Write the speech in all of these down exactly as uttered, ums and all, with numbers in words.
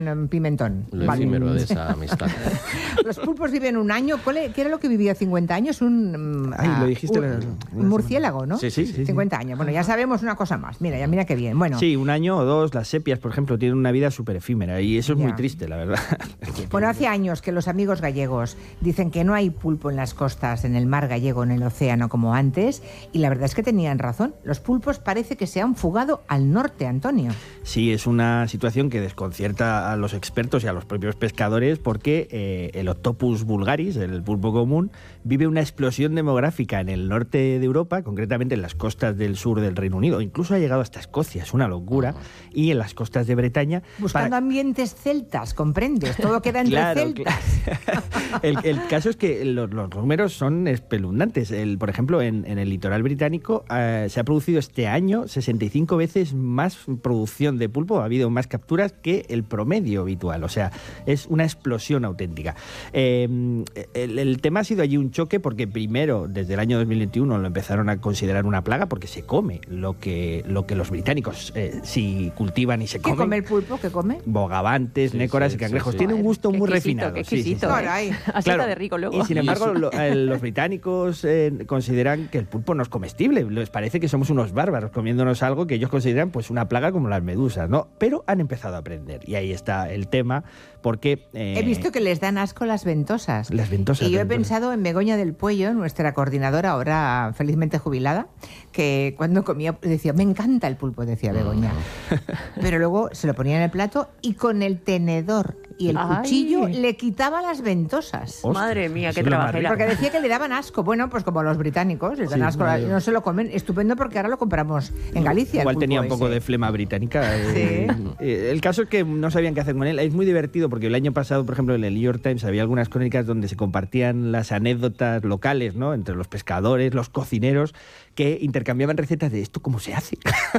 Pimentón. Lo Vale. efímero de esa amistad. Los pulpos viven un año. ¿Qué era lo que vivía cincuenta años? Un, Ay, uh, lo dijiste un, la, la un murciélago, ¿no? Sí, sí, sí. cincuenta años. Bueno, ya sabemos una cosa más. Mira, ya mira qué bien. Bueno, Sí, un año o dos. Las sepias, por ejemplo, tienen una vida súper efímera y eso es Ya. muy triste, la verdad. bueno, hace años que los amigos gallegos dicen que no hay pulpo en las costas, en el mar gallego, en el océano como antes, y la verdad es que tenían razón. Los pulpos parece que se han fugado al norte, Antonio. Sí, es una situación que desconcierta a los expertos y a los propios pescadores porque eh, el Octopus vulgaris, el pulpo común, vive una explosión demográfica en el norte de Europa, concretamente en las costas del sur del Reino Unido. Incluso ha llegado hasta Escocia, es una locura. Y en las costas de Bretaña... Buscando para... ambientes celtas, ¿comprendes? Todo queda entre Claro, celtas. claro. el, el caso es que los, los números son espeluznantes. El, por ejemplo, en, en el litoral británico eh, se ha producido este año sesenta y cinco veces más producción de pulpo, ha habido más capturas que el promedio habitual. O sea, es una explosión auténtica. Eh, el, el tema ha sido allí un choque porque primero, desde el año dos mil veintiuno, lo empezaron a considerar una plaga porque se come lo que, lo que los británicos eh, sí cultivan y se ¿Qué comen. come el pulpo? ¿Qué come? Bogavantes, Sí, nécoras sí, y cangrejos. sí, sí. Tiene un gusto Qué muy exquisito, refinado. qué Sí, sí, sí. exquisito. Caray. Así Claro, está de rico luego. Y sin embargo, lo, eh, los británicos eh, consideran que el pulpo no es comestible. Les parece que somos unos bárbaros comiéndonos algo que ellos consideran pues una plaga como las medusas, ¿no? Pero han empezado a aprender. Y ahí está el tema, porque... Eh, He visto que les dan asco las ventosas. Las ventosas. Y yo he ventosas. pensado en Begoña del Puello, nuestra coordinadora, ahora felizmente jubilada, que cuando comía decía, me encanta el pulpo, decía Begoña. Pero luego se lo ponía en el plato y con el tenedor y el Ay. cuchillo le quitaba las ventosas. Ostras, Madre mía, eso qué es lo más trabajera. Porque decía que le daban asco. Bueno, pues como los británicos, les dan Sí, asco. vale. No se lo comen. Estupendo porque ahora lo compramos en Galicia. Igual el tenía un pulpo poco ese. de flema británica. Eh, Sí. eh, el caso es que no sabían qué hacer con él. Es muy divertido porque el año pasado, por ejemplo, en el New York Times había algunas crónicas donde se compartían las anécdotas locales, ¿no? Entre los pescadores, los cocineros, que intercambiaban recetas de esto, ¿cómo se hace?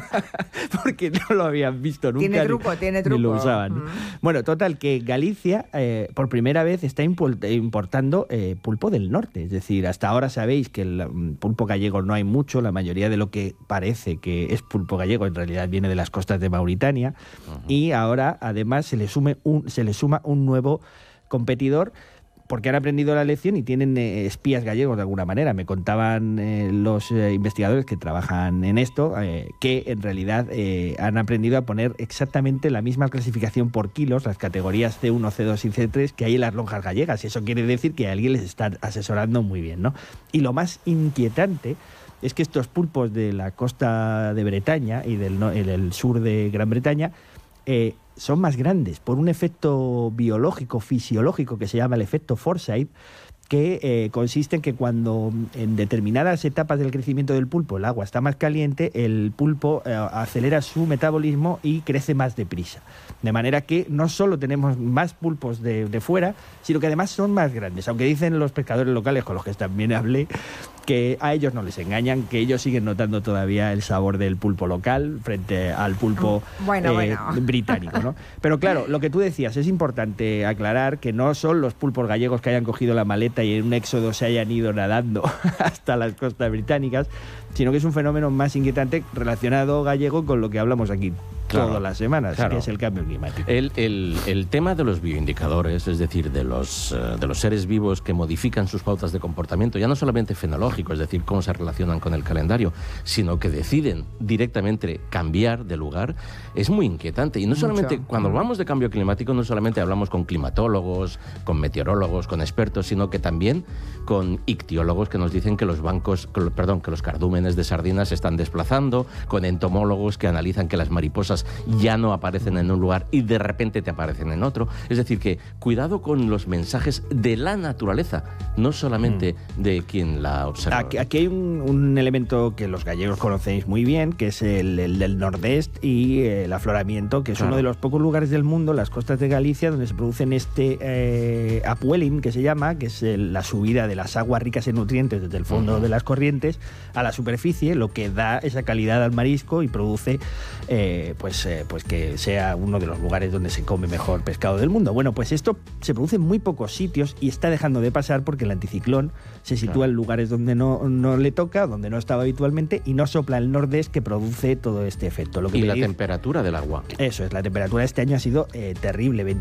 Porque no lo habían visto nunca. Tiene ni- truco, tiene ni truco. lo usaban. Mm. Bueno, total, que Galicia eh, por primera vez está impul- importando eh, pulpo del norte. Es decir, hasta ahora sabéis que el mm, pulpo gallego no hay mucho. La mayoría de lo que parece que es pulpo gallego en realidad viene de las costas de Mauritania. Uh-huh. Y ahora, además, se le, sume un, se le suma un nuevo competidor porque han aprendido la lección y tienen eh, espías gallegos de alguna manera. Me contaban eh, los eh, investigadores que trabajan en esto eh, que en realidad eh, han aprendido a poner exactamente la misma clasificación por kilos, las categorías C uno, C dos y C tres que hay en las lonjas gallegas. Y eso quiere decir que alguien les está asesorando muy bien, ¿no? Y lo más inquietante es que estos pulpos de la costa de Bretaña y del, no, del sur de Gran Bretaña eh, son más grandes por un efecto biológico, fisiológico, que se llama el efecto Forsyth, que eh, consiste en que cuando en determinadas etapas del crecimiento del pulpo el agua está más caliente, el pulpo eh, acelera su metabolismo y crece más deprisa. De manera que no solo tenemos más pulpos de, de fuera, sino que además son más grandes. Aunque dicen los pescadores locales, con los que también hablé, que a ellos no les engañan, que ellos siguen notando todavía el sabor del pulpo local frente al pulpo bueno, eh, bueno. británico, ¿no? Pero claro, lo que tú decías, es importante aclarar que no son los pulpos gallegos que hayan cogido la maleta y en un éxodo se hayan ido nadando hasta las costas británicas, sino que es un fenómeno más inquietante relacionado gallego con lo que hablamos aquí Claro, todas las semanas, claro. que es el cambio climático. El, el, el tema de los bioindicadores, es decir, de los, uh, de los seres vivos que modifican sus pautas de comportamiento, ya no solamente fenológico, es decir, cómo se relacionan con el calendario, sino que deciden directamente cambiar de lugar, es muy inquietante. Y no solamente, Mucho. cuando hablamos de cambio climático, no solamente hablamos con climatólogos, con meteorólogos, con expertos, sino que también con ictiólogos que nos dicen que los bancos, perdón, que los cardúmenes de sardinas se están desplazando, con entomólogos que analizan que las mariposas ya no aparecen en un lugar y de repente te aparecen en otro. Es decir, que cuidado con los mensajes de la naturaleza, no solamente mm. de quien la observa. Aquí, aquí hay un, un elemento que los gallegos conocéis muy bien, que es el, el del nordeste y eh, el afloramiento, que es claro. uno de los pocos lugares del mundo, las costas de Galicia, donde se producen este eh, upwelling, que se llama, que es el, la subida de las aguas ricas en nutrientes desde el fondo uh-huh. de las corrientes a la superficie, lo que da esa calidad al marisco y produce eh, pues pues, eh, pues que sea uno de los lugares donde se come mejor pescado del mundo. Bueno, pues esto se produce en muy pocos sitios y está dejando de pasar porque el anticiclón se sitúa claro. en lugares donde no, no le toca, donde no estaba habitualmente, y no sopla el nordés, que produce todo este efecto. Lo que y la dice, temperatura del agua. Eso es, la temperatura este año ha sido eh, terrible,